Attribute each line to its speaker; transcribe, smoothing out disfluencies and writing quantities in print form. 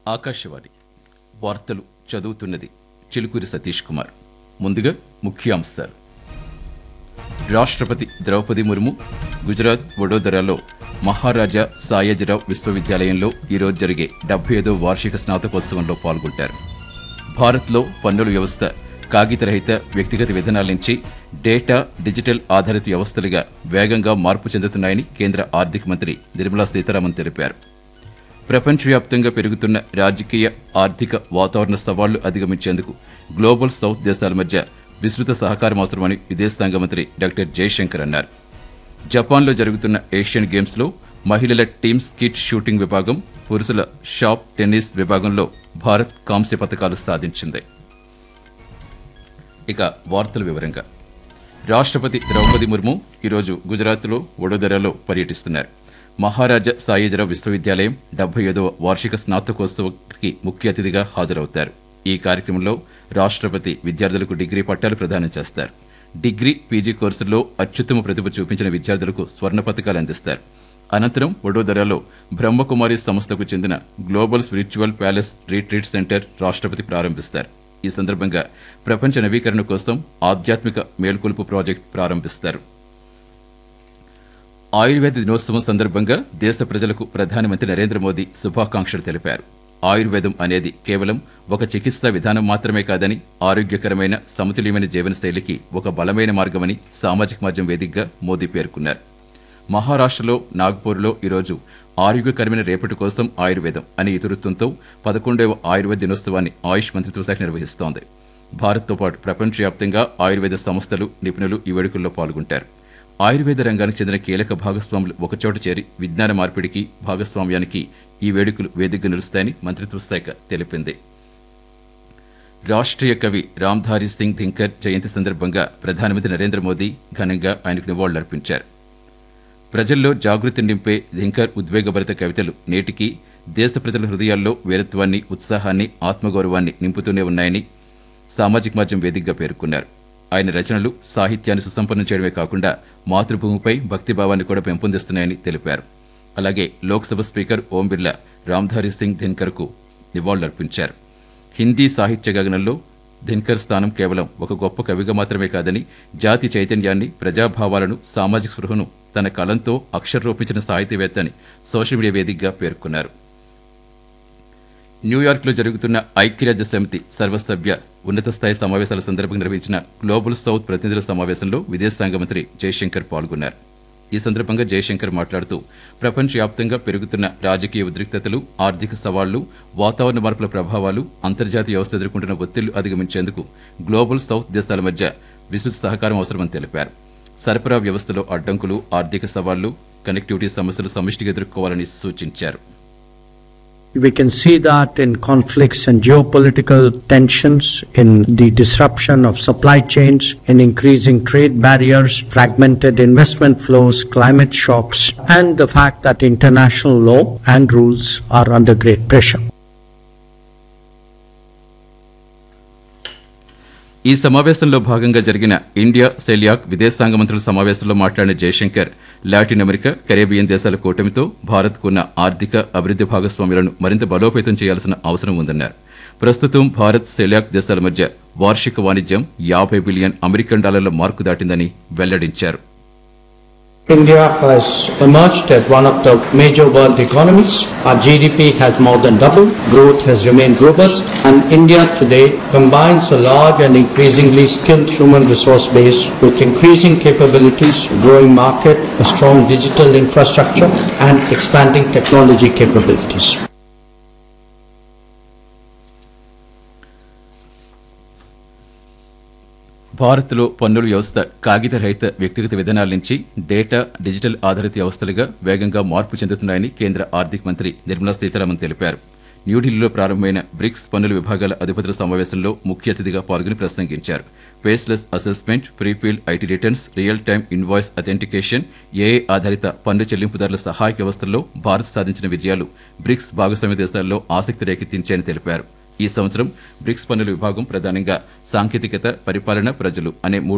Speaker 1: ఆకాశవాణి వార్తలు చదువుతున్నది చిలుకూరి సతీష్ కుమార్. ముందుగా ముఖ్యాంశాలు. రాష్ట్రపతి ద్రౌపది ముర్ము గుజరాత్ వడోదరాలో మహారాజా సాయాజీరావు విశ్వవిద్యాలయంలో ఈరోజు జరిగే 75వ వార్షిక స్నాతకోత్సవంలో పాల్గొంటారు. భారత్లో పన్నుల వ్యవస్థ కాగితరహిత వ్యక్తిగత విధానాల నుంచి డేటా డిజిటల్ ఆధారిత వ్యవస్థలుగా వేగంగా మార్పు చెందుతున్నాయని కేంద్ర ఆర్థిక మంత్రి నిర్మలా సీతారామన్ తెలిపారు. ప్రపంచవ్యాప్తంగా పెరుగుతున్న రాజకీయ ఆర్థిక వాతావరణ సవాళ్లు అధిగమించేందుకు గ్లోబల్ సౌత్ దేశాల మధ్య విస్తృత సహకారం అవసరమని విదేశాంగ మంత్రి డాక్టర్ జయశంకర్ అన్నారు. జపాన్లో జరుగుతున్న ఏషియన్ గేమ్స్లో మహిళల టీమ్ స్కిట్ షూటింగ్ విభాగం, పురుషుల షాప్ టెన్నిస్ విభాగంలో భారత్ కాంస్య పతకాలు సాధించింది. ఇక వార్తల వివరంగా. రాష్ట్రపతి ద్రౌపది ముర్ము ఈరోజు గుజరాత్లో వడోదరాలో పర్యటిస్తున్నారు. మహారాజా సాయాజీరావు విశ్వవిద్యాలయం 75వ వార్షిక స్నాతకోత్సవానికి ముఖ్య అతిథిగా హాజరవుతారు. ఈ కార్యక్రమంలో రాష్ట్రపతి విద్యార్థులకు డిగ్రీ పట్టాలు ప్రదానం చేస్తారు. డిగ్రీ, పీజీ కోర్సుల్లో అత్యుత్తమ ప్రతిభ చూపించిన విద్యార్థులకు స్వర్ణ పతకాలు అందిస్తారు. అనంతరం వడోదరాలో బ్రహ్మకుమారి సంస్థకు చెందిన global spiritual palace retreat centre రాష్ట్రపతి ప్రారంభిస్తారు. ఈ సందర్భంగా ప్రపంచ నవీకరణ కోసం ఆధ్యాత్మిక మేల్కొలుపు ప్రాజెక్టు ప్రారంభిస్తారు. ఆయుర్వేద దినోత్సవం సందర్భంగా దేశ ప్రజలకు ప్రధానమంత్రి నరేంద్ర మోదీ శుభాకాంక్షలు తెలిపారు. ఆయుర్వేదం అనేది కేవలం ఒక చికిత్సా విధానం మాత్రమే కాదని, ఆరోగ్యకరమైన సమతుల్యమైన జీవనశైలికి ఒక బలమైన మార్గమని సామాజిక మాధ్యమం వేదికగా మోదీ పేర్కొన్నారు. మహారాష్ట్రలో నాగ్పూర్లో ఈరోజు ఆరోగ్యకరమైన రేపటి కోసం ఆయుర్వేదం అనే ఇతివృత్తంతో 11వ ఆయుర్వేద దినోత్సవాన్ని ఆయుష్ మంత్రిత్వ శాఖ నిర్వహిస్తోంది. భారత్తో పాటు ప్రపంచవ్యాప్తంగా ఆయుర్వేద సంస్థలు, నిపుణులు ఈ వేడుకల్లో పాల్గొంటారు. ఆయుర్వేద రంగానికి చెందిన కీలక భాగస్వాములు ఒకచోట చేరి విజ్ఞాన మార్పిడికి, భాగస్వామ్యానికి ఈ వేడుకలు వేదికగా నిలుస్తాయని మంత్రిత్వ శాఖ తెలిపింది. రాష్ట్రీయ కవి రామ్ధారి సింగ్ దిన్కర్ జయంతి సందర్భంగా ప్రధానమంత్రి నరేంద్ర మోదీ ఘనంగా ఆయనకు నివాళులర్పించారు. ప్రజల్లో జాగృతి నింపే దిన్కర్ ఉద్వేగభరిత కవితలు నేటికి దేశ ప్రజల హృదయాల్లో వీరత్వాన్ని, ఉత్సాహాన్ని, ఆత్మగౌరవాన్ని నింపుతూనే ఉన్నాయని సామాజిక మాధ్యమం వేదికగా పేర్కొన్నారు. ఆయన రచనలు సాహిత్యాన్ని సుసంపన్నం చేయడమే కాకుండా మాతృభూమిపై భక్తిభావాన్ని కూడా పెంపొందిస్తున్నాయని తెలిపారు. అలాగే లోక్సభ స్పీకర్ ఓం బిర్లా రామ్ధారి సింగ్ దిన్కర్కు నివాళులర్పించారు. హిందీ సాహిత్య గగనంలో దిన్కర్ స్థానం కేవలం ఒక గొప్ప కవిగా మాత్రమే కాదని, జాతి చైతన్యాన్ని, ప్రజాభావాలను, సామాజిక స్పృహను తన కలంతో అక్షరరూపించిన సాహితీవేత్త అని సోషల్ మీడియా వేదికగా పేర్కొన్నారు. న్యూయార్క్లో జరుగుతున్న ఐక్యరాజ్య సమితి సర్వసభ్య ఉన్నత స్థాయి సమావేశాల సందర్భంగా నిర్వహించిన గ్లోబల్ సౌత్ ప్రతినిధుల సమావేశంలో విదేశాంగ మంత్రి జయశంకర్ పాల్గొన్నారు. ఈ సందర్భంగా జయశంకర్ మాట్లాడుతూ ప్రపంచవ్యాప్తంగా పెరుగుతున్న రాజకీయ ఉద్రిక్తతలు, ఆర్థిక సవాళ్లు, వాతావరణ మార్పుల ప్రభావాలు, అంతర్జాతీయ వ్యవస్థ ఎదుర్కొంటున్న ఒత్తిళ్లు అధిగమించేందుకు గ్లోబల్ సౌత్ దేశాల మధ్య విస్తృత సహకారం అవసరమని తెలిపారు. సరఫరా వ్యవస్థలో అడ్డంకులు, ఆర్థిక సవాళ్లు, కనెక్టివిటీ సమస్యలు సమిష్టిగా ఎదుర్కోవాలని సూచించారు.
Speaker 2: We can see that in conflicts and geopolitical tensions, in the disruption of supply chains, in increasing trade barriers, fragmented investment flows, climate shocks, and the fact that international law and rules are under great pressure.
Speaker 1: ఈ సమావేశంలో భాగంగా జరిగిన India coeliac విదేశాంగ మంత్రుల సమావేశంలో మాట్లాడిన Jayashankar Latin America, Caribbean దేశాల కూటమితో భారత్కున్న ఆర్థిక అభివృద్ధి భాగస్వామ్యాలను మరింత బలోపేతం చేయాల్సిన అవసరం ఉందన్నారు. ప్రస్తుతం భారత్, సెలియాక్ దేశాల మధ్య వార్షిక వాణిజ్యం $50 బిలియన్ అమెరికన్ డాలర్ల మార్కు దాటిందని వెల్లడించారు.
Speaker 2: India has emerged as one of the major world economies. Our GDP has more than doubled, growth has remained robust, and India today combines a large and increasingly skilled human resource base with increasing capabilities, growing market, a strong digital infrastructure, and expanding technology capabilities.
Speaker 1: భారత్లో పన్నుల వ్యవస్థ కాగితరహిత వ్యక్తిగత విధానాల నుంచి data, digital ఆధారిత వ్యవస్థలుగా వేగంగా మార్పు చెందుతున్నాయని కేంద్ర ఆర్థిక మంత్రి నిర్మలా సీతారామన్ తెలిపారు. న్యూఢిల్లీలో ప్రారంభమైన బ్రిక్స్ పన్నుల విభాగాల అధిపతుల సమావేశంలో ముఖ్య అతిథిగా పాల్గొని ప్రసంగించారు. Faceless assessment, ప్రీఫీల్డ్ IT returns, real time invoice authentication, AI ఆధారిత పన్ను చెల్లింపుదారుల సహాయక వ్యవస్థల్లో భారత్ సాధించిన విజయాలు బ్రిక్స్ భాగస్వామ్య దేశాల్లో ఆసక్తి రేకెత్తించాయని తెలిపారు. ఈ సంవత్సరం బ్రిక్స్ పన్నుల విభాగం ప్రధానంగా సాంకేతికత, పరిపాలన, ప్రజలు అనే 3